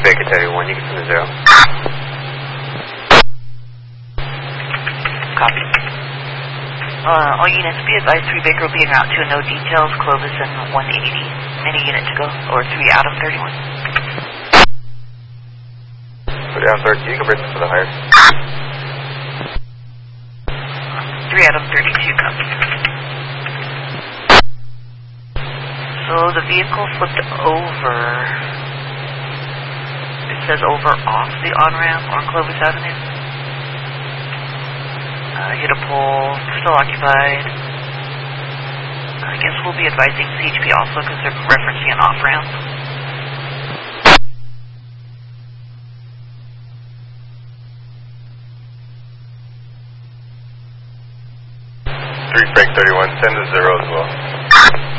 Baker 31, you can send a 0. Copy. All units, be advised 3 Baker will be en route to no details, Clovis and 180. Any unit to go, or 3 Adam 31. Put down 13, you can bring this to the higher. 3 Adam 32, copy. So the vehicle flipped over. It says over off the on-ramp on Clovis Avenue. Hit a pole, still occupied. I guess we'll be advising CHP also because they're referencing an off-ramp. Frank 31, send a 0 as well.